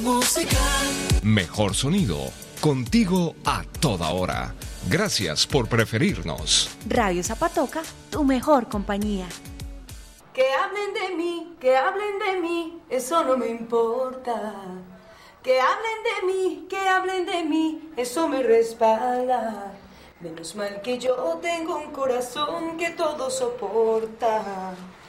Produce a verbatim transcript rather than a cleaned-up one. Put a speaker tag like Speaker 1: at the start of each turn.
Speaker 1: música.
Speaker 2: Mejor sonido, contigo a toda hora. Gracias por preferirnos.
Speaker 3: Radio Zapatoca, tu mejor compañía.
Speaker 4: Que hablen de mí, que hablen de mí, eso no me importa. Que hablen de mí, que hablen de mí, eso me respalda. Menos mal que yo tengo un corazón que todo soporta.